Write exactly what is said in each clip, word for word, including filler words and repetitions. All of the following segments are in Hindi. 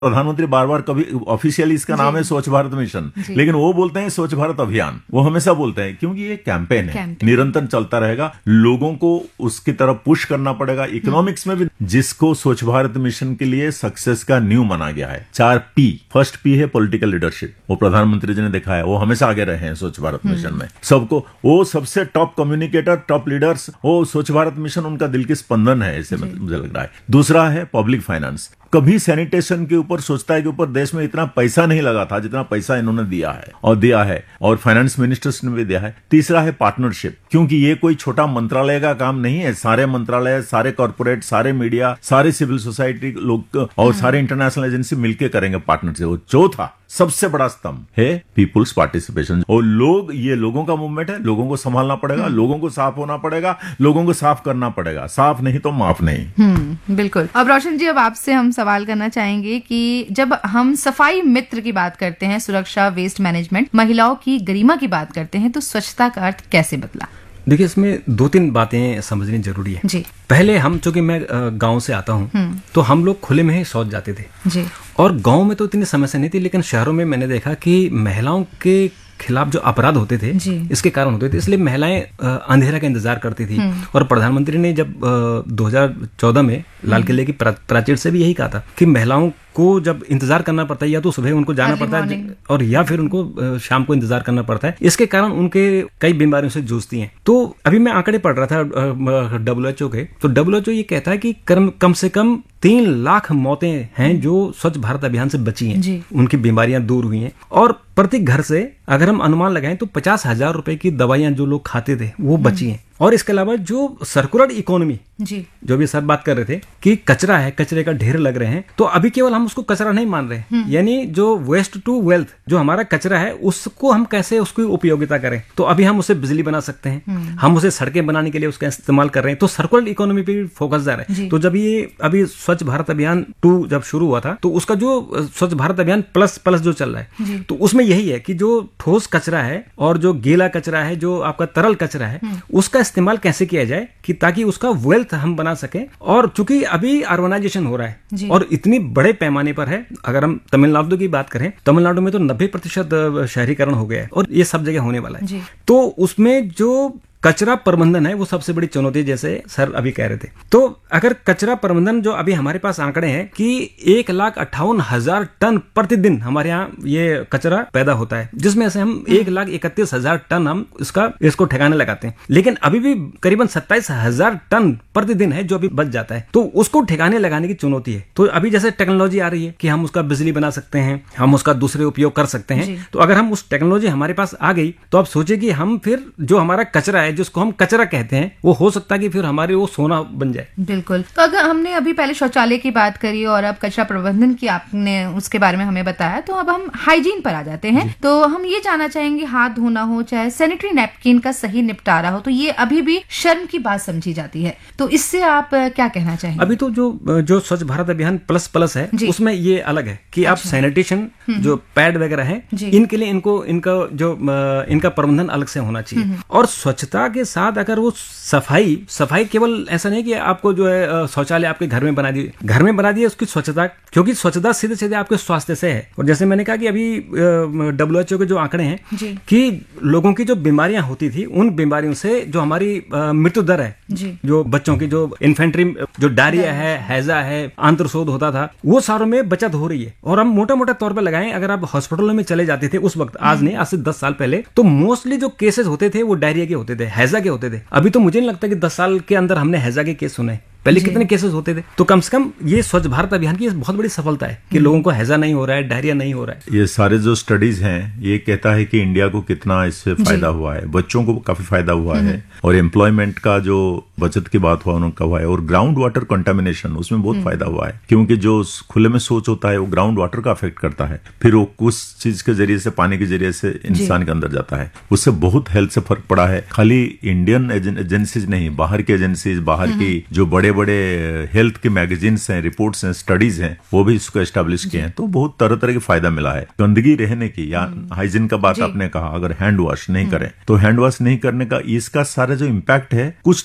प्रधानमंत्री बार बार कभी ऑफिशियली इसका नाम है स्वच्छ भारत मिशन, लेकिन वो बोलते हैं स्वच्छ भारत अभियान, वो हमेशा बोलते हैं क्योंकि ये कैंपेन है, निरंतर चलता रहेगा, लोगों को उसकी तरफ पुश करना पड़ेगा। इकोनॉमिक्स में भी जिसको स्वच्छ भारत मिशन के लिए सक्सेस का न्यू माना गया है, चार पी, फर्स्ट पी है पॉलिटिकल लीडरशिप, वो प्रधानमंत्री जी ने देखा है, वो हमेशा आगे रहे हैं स्वच्छ भारत मिशन में, सबको वो सबसे टॉप कम्युनिकेटर, टॉप लीडर्स, वो स्वच्छ भारत मिशन उनका दिल की स्पंदन है, ऐसे मुझे लग रहा है। दूसरा है पब्लिक फाइनेंस, कभी सैनिटेशन के ऊपर स्वच्छता के ऊपर देश में इतना पैसा नहीं लगा था जितना पैसा इन्होंने दिया है और दिया है और फाइनेंस मिनिस्टर्स ने भी दिया है। तीसरा है पार्टनरशिप, क्योंकि ये कोई छोटा मंत्रालय का काम नहीं है, सारे मंत्रालय, सारे कॉर्पोरेट, सारे मीडिया, सारे सिविल सोसाइटी लोग और सारे इंटरनेशनल एजेंसी मिलकर करेंगे पार्टनरशिप। चौथा सबसे बड़ा स्तंभ है पीपुल्स पार्टिसिपेशन, और लोग, ये लोगों का मूवमेंट है, लोगों को संभालना पड़ेगा, लोगों को साफ होना पड़ेगा, लोगों को साफ करना पड़ेगा, साफ नहीं तो माफ नहीं। हम्म, बिल्कुल। अब रोशन जी, अब आपसे हम सवाल करना चाहेंगे कि जब हम सफाई मित्र की बात करते हैं, सुरक्षा, वेस्ट मैनेजमेंट, महिलाओं की गरिमा की बात करते हैं, तो स्वच्छता का अर्थ कैसे बदला? देखिए, इसमें दो तीन बातें समझनी जरूरी है जी। पहले हम, चूंकि मैं गांव से आता हूं, तो हम लोग खुले में ही शौच जाते थे जी। और गांव में तो इतनी समस्या नहीं थी, लेकिन शहरों में मैंने देखा कि महिलाओं के खिलाफ जो अपराध होते थे इसके कारण होते थे, इसलिए महिलाएं अंधेरा का इंतजार करती थी। और प्रधानमंत्री ने जब दो हज़ार चौदह में लाल किले की प्राचीर से भी यही कहा था कि महिलाओं को जब इंतजार करना पड़ता है, या तो सुबह उनको जाना पड़ता है और या फिर उनको शाम को इंतजार करना पड़ता है, इसके कारण उनके कई बीमारियों से जूझती हैं। तो अभी मैं आंकड़े पढ़ रहा था डब्ल्यू एच ओ के, तो डब्ल्यू एच ओ ये कहता है कि कम से कम तीन लाख मौतें हैं जो स्वच्छ भारत अभियान से बची हैं, उनकी बीमारियां दूर हुई हैं। और प्रति घर से अगर हम अनुमान लगाएं तो पचास हजार रुपए की दवाइयां जो लोग खाते थे वो बची हैं। और इसके अलावा जो सर्कुलर इकोनॉमी जी, जो भी सर बात कर रहे थे कि कचरा है, कचरे का ढेर लग रहे हैं, तो अभी केवल हम उसको कचरा नहीं मान रहे, यानी जो वेस्ट टू वेल्थ, जो हमारा कचरा है उसको हम कैसे उसकी उपयोगिता करें। तो अभी हम उसे बिजली बना सकते हैं, हम उसे सड़कें बनाने के लिए उसका इस्तेमाल कर रहे हैं, तो सर्कुलर इकोनॉमी पे फोकस जा रहा है। तो जब ये अभी स्वच्छ भारत अभियान टू जब शुरू हुआ था, तो उसका जो स्वच्छ भारत अभियान प्लस प्लस जो चल रहा है, तो उसमें यही है कि जो ठोस कचरा है और जो गीला कचरा है, जो आपका तरल कचरा है, उसका इस्तेमाल कैसे किया जाए कि ताकि उसका वेल्थ हम बना सकें। और चूंकि अभी अर्बनाइजेशन हो रहा है और इतनी बड़े पैमाने पर है, अगर हम तमिलनाडु की बात करें, तमिलनाडु में तो नब्बे प्रतिशत शहरीकरण हो गया है और ये सब जगह होने वाला है। तो उसमें जो कचरा प्रबंधन है वो सबसे बड़ी चुनौती है, जैसे सर अभी कह रहे थे। तो अगर कचरा प्रबंधन, जो अभी हमारे पास आंकड़े हैं कि एक लाख अट्ठावन हजार टन प्रतिदिन हमारे यहाँ ये कचरा पैदा होता है, जिसमें से हम एक लाख इकतीस हजार टन हम इसका इसको ठिकाने लगाते हैं, लेकिन अभी भी करीबन सत्ताईस हजार टन प्रतिदिन है जो अभी बच जाता है। तो उसको ठिकाने लगाने की चुनौती है। तो अभी जैसे टेक्नोलॉजी आ रही है कि हम उसका बिजली बना सकते हैं, हम उसका दूसरे उपयोग कर सकते हैं, तो अगर हम उस टेक्नोलॉजी हमारे पास आ गई तो आप सोचिए कि हम फिर जो हमारा कचरा है, जिसको हम कचरा कहते हैं, वो हो सकता है कि फिर हमारे वो सोना बन जाए। बिल्कुल। तो अगर हमने अभी पहले शौचालय की बात करी और अब कचरा प्रबंधन की आपने उसके बारे में हमें बताया, तो अब हम हाइजीन पर आ जाते हैं। तो हम ये जानना चाहेंगे, हाथ धोना हो चाहे सैनिटरी नैपकिन का सही निपटारा हो, तो ये अभी भी शर्म की बात समझी जाती है, तो इससे आप क्या कहना चाहेंगे? अभी तो जो जो स्वच्छ भारत अभियान प्लस प्लस है उसमें ये अलग है कि आप सैनिटेशन, जो पैड वगैरह है, इनके लिए इनको इनका जो इनका प्रबंधन अलग से होना चाहिए। और स्वच्छता के साथ अगर वो सफाई सफाई केवल ऐसा नहीं कि आपको जो है शौचालय आपके घर में बना दिए, घर में बना दिए उसकी स्वच्छता, क्योंकि स्वच्छता सीधे सीधे आपके स्वास्थ्य से है। और जैसे मैंने कहा कि अभी डब्ल्यू एच ओ के जो आंकड़े हैं कि लोगों की जो बीमारियां होती थी, उन बीमारियों से जो हमारी मृत्यु दर है, जो बच्चों की जो इन्फेंट्री, जो डायरिया है, हैजा है, आंत्रशोथ होता था, वो सारों में बचत हो रही है। और हम मोटा मोटा तौर पर लगाएं, अगर आप हॉस्पिटलों में चले जाते थे उस वक्त, आज नहीं, आज से दस साल पहले, तो मोस्टली जो केसेस होते थे वो डायरिया के होते थे, हैजा के होते थे। अभी तो मुझे नहीं लगता कि दस साल के अंदर हमने हैजा के केस सुने। पहले कितने केसेस होते थे। तो कम से कम ये स्वच्छ भारत अभियान की बहुत बड़ी सफलता है कि लोगों को हैजा नहीं हो रहा है, डायरिया नहीं हो रहा है। ये सारे जो स्टडीज हैं ये कहता है कि इंडिया को कितना इससे फायदा हुआ है, बच्चों को काफी फायदा हुआ है, और एम्प्लॉयमेंट का जो बचत की बात हुआ उनका हुआ है, और ग्राउंड वाटर कंटामिनेशन उसमें बहुत फायदा हुआ है, क्योंकि जो खुले में शौच होता है वो ग्राउंड वाटर का अफेक्ट करता है, फिर वो कुछ चीज के जरिए से, पानी के जरिए से इंसान के अंदर जाता है, उससे बहुत हेल्थ से फर्क पड़ा है। खाली इंडियन एजेंसीज नहीं, बाहर की एजेंसीज, बाहर की जो बड़े बड़े हेल्थ के मैगजीन्स हैं, रिपोर्ट्स हैं, स्टडीज हैं, वो भी इसको एस्टेब्लिश किए हैं, तो बहुत तरह तरह के फायदा मिला है। गंदगी रहने की, या हाइजीन का बात आपने कहा, अगर हैंड वॉश नहीं करें तो हैंड वॉश नहीं करने का इसका सारा जो इम्पैक्ट है कुछ टाइम के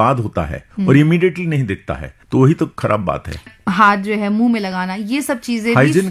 बाद होता है और इमीडिएटली नहीं दिखता है, तो वही तो खराब बात है। हाथ जो है मुंह में लगाना, ये सब चीजें हाइजीन